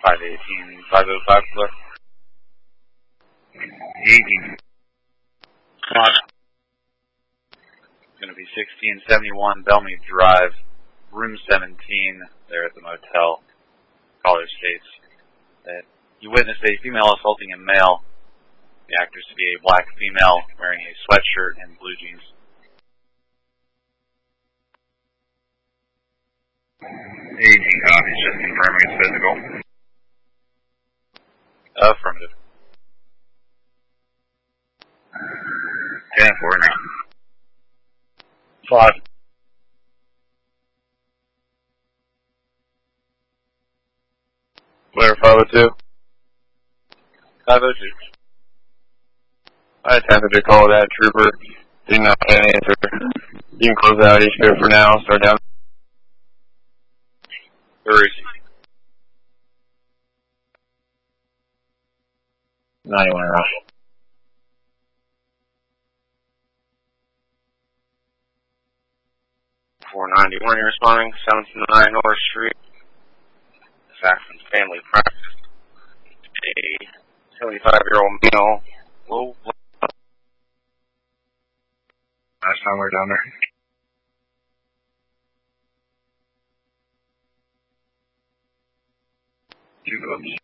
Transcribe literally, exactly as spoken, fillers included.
five eighteen, five oh five, clear. eighteen. Come on. It's going to be sixteen seventy-one Bellmead Drive, room seventeen, there at the motel. Caller states that you witnessed a female assaulting a male. The actress to be a black female wearing a sweatshirt and blue jeans. eighteen copies, just confirming it's physical. Affirmative. ten four now. Five. Clear five oh two. five oh two. I attempted to call that trooper. Did not get an answer. You can close out each bit for now. Start down. Where is he? ninety-one rush. four ninety-one, you're responding, seven to nine North Street. Saxon's family practice. A seventy-five-year-old male. Low blood. Last time we were down there. Two votes.